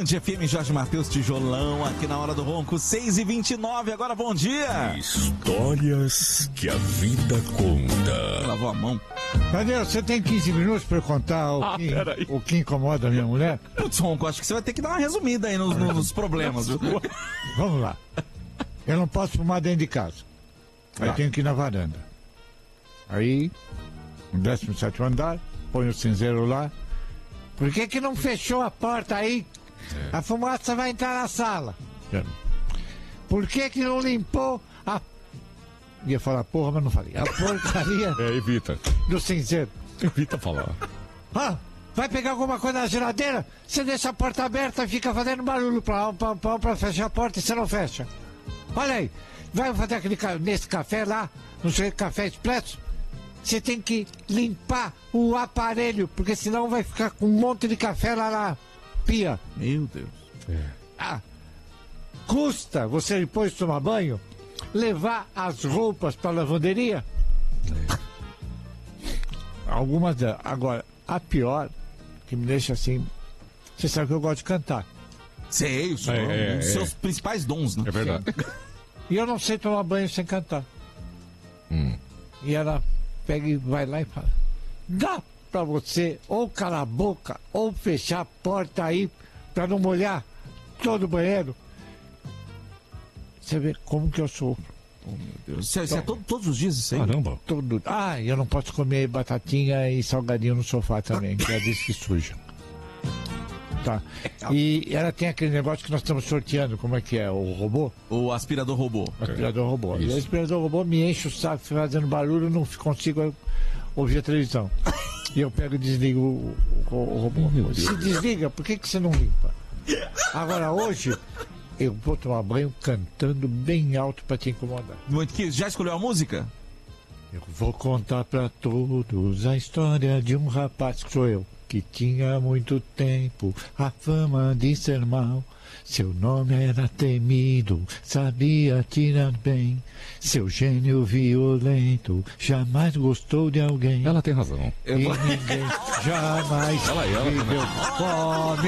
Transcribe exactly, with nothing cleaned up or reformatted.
F M, Jorge Mateus, tijolão, aqui na Hora do Ronco, seis e vinte e nove, agora bom dia. Histórias que a vida conta. Lavou a mão. Cadê? Você tem quinze minutos pra eu contar o, Ah, que, peraí. o que incomoda a minha mulher? Putz, Ronco, acho que você vai ter que dar uma resumida aí nos, nos problemas, viu? Vamos lá. Eu não posso fumar dentro de casa. Aí Ah. tenho que ir na varanda. Aí, no décimo sétimo andar, põe o cinzeiro lá. Por que que não fechou a porta aí? A fumaça vai entrar na sala. Por que que não limpou a... Ia falar porra, mas não falei. A porcaria É, evita. do cinzeiro. Evita falar. Ah, vai pegar alguma coisa na geladeira? Você deixa a porta aberta e fica fazendo barulho pra, pra, pra, pra fechar a porta e você não fecha. Olha aí, vai fazer aquele ca- nesse café lá, no seu café expresso, você tem que limpar o aparelho, porque senão vai ficar com um monte de café lá na pia. Meu Deus. Ah, custa você depois de tomar banho levar as roupas para lavanderia? Algumas delas. Agora, a pior, que me deixa assim, você sabe que eu gosto de cantar. Sei, isso é, É, é, um dos é. seus principais dons, né? É verdade. E eu não sei tomar banho sem cantar. Hum. E ela pega e vai lá e fala: dá pra você ou calar a boca ou fechar a porta aí pra não molhar todo o banheiro. Você vê como que eu sofro. Oh, meu Deus. Isso é, isso é todo- todos os dias isso aí? Caramba. Tudo. Ah, e eu não posso comer batatinha e salgadinho no sofá também, que ela diz que suja. Tá. E ela tem aquele negócio que nós estamos sorteando, como é que é? O robô? O aspirador robô. O aspirador robô. E Isso. o aspirador robô me enche o saco fazendo barulho, eu não consigo ouvir a televisão. E eu pego e desligo o, o- o robô. Se desliga, por que, que você não limpa? Agora hoje, eu vou tomar banho cantando bem alto pra te incomodar. Muito que já escolheu a música? Eu vou contar pra todos a história de um rapaz que sou eu, que tinha muito tempo a fama de ser mau. Seu nome era temido, sabia tirar bem. Seu gênio violento jamais gostou de alguém. Ela tem razão. E ninguém jamais Ela, ela viveu fome.